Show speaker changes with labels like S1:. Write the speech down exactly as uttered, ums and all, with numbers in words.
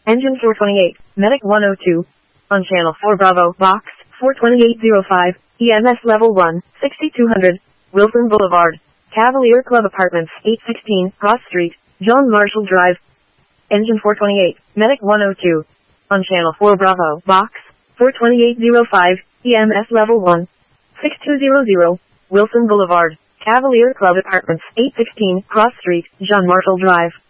S1: Engine four twenty-eight, Medic one oh two. On Channel four Bravo, Box four twenty-eight oh five, E M S Level one, sixty-two hundred, Wilson Boulevard, Cavalier Club Apartments, eight sixteen, Cross Street, John Marshall Drive. Engine four twenty-eight, Medic one oh two. On Channel four Bravo, Box four twenty-eight oh five, E M S Level one, sixty-two hundred, Wilson Boulevard, Cavalier Club Apartments, eight sixteen, Cross Street, John Marshall Drive.